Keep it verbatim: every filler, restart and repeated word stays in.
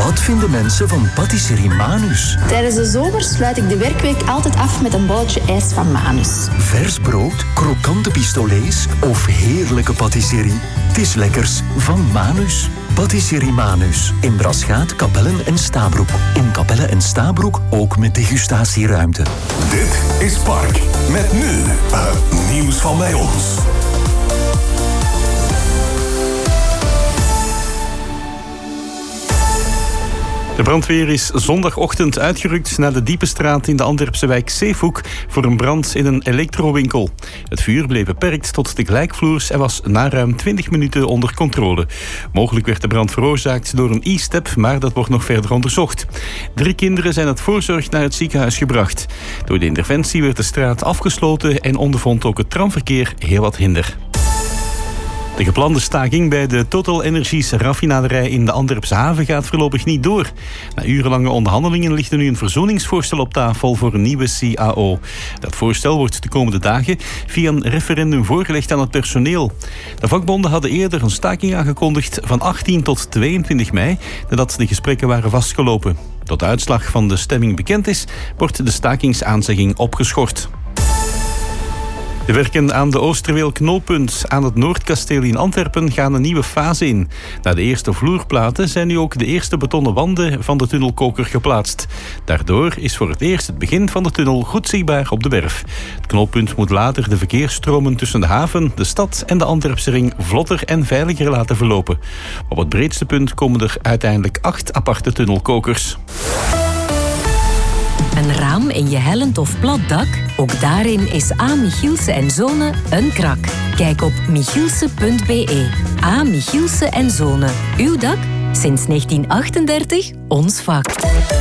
Wat vinden mensen van patisserie Manus? Tijdens de zomer sluit ik de werkweek altijd af met een bolletje ijs van Manus. Vers brood, krokante pistolets of heerlijke patisserie? Het is lekkers van Manus. Patisserie Manus. In Braschaat, Capelle en Stabroek. In Capelle en Stabroek ook met degustatieruimte. Dit is Park. Met nu uh, nieuws van bij ons. De brandweer is zondagochtend uitgerukt naar de diepe straat in de Antwerpse wijk Zeehoek voor een brand in een elektrowinkel. Het vuur bleef beperkt tot de gelijkvloers en was na ruim twintig minuten onder controle. Mogelijk werd de brand veroorzaakt door een e-step, maar dat wordt nog verder onderzocht. Drie kinderen zijn uit voorzorg naar het ziekenhuis gebracht. Door de interventie werd de straat afgesloten en ondervond ook het tramverkeer heel wat hinder. De geplande staking bij de Total Energies raffinaderij in de Antwerpse haven gaat voorlopig niet door. Na urenlange onderhandelingen ligt er nu een verzoeningsvoorstel op tafel voor een nieuwe C A O. Dat voorstel wordt de komende dagen via een referendum voorgelegd aan het personeel. De vakbonden hadden eerder een staking aangekondigd van achttien tot tweeëntwintig mei, nadat de gesprekken waren vastgelopen. Tot de uitslag van de stemming bekend is, wordt de stakingsaanzegging opgeschort. De werken aan de Oosterweel-knooppunt aan het Noordkasteel in Antwerpen gaan een nieuwe fase in. Na de eerste vloerplaten zijn nu ook de eerste betonnen wanden van de tunnelkoker geplaatst. Daardoor is voor het eerst het begin van de tunnel goed zichtbaar op de werf. Het knooppunt moet later de verkeersstromen tussen de haven, de stad en de Antwerpse ring vlotter en veiliger laten verlopen. Op het breedste punt komen er uiteindelijk acht aparte tunnelkokers. Een raam in je hellend of plat dak? Ook daarin is A. Michielsen en Zonen een krak. Kijk op michielsen punt b e. A. Michielsen en Zonen. Uw dak? Sinds negentien achtendertig ons vak.